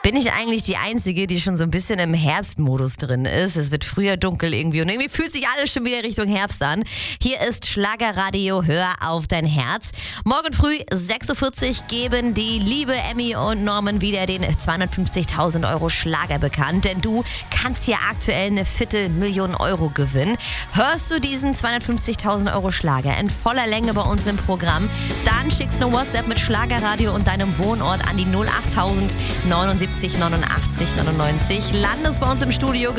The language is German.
Bin ich eigentlich die Einzige, die schon so ein bisschen im Herbstmodus drin ist? Es wird früher dunkel irgendwie und irgendwie fühlt sich alles schon wieder Richtung Herbst an. Hier ist Schlagerradio, hör auf dein Herz. Morgen früh 6.40 Uhr geben die liebe Emmy und Norman wieder den 250.000 Euro Schlager bekannt. Denn du kannst hier aktuell eine Viertelmillion Euro gewinnen. Hörst du diesen 250.000 Euro Schlager in voller Länge bei uns im Programm, dann schickst du eine WhatsApp mit Schlagerradio und deinem Wohnort an die 08000 79 89 99. Landest bei uns im Studio.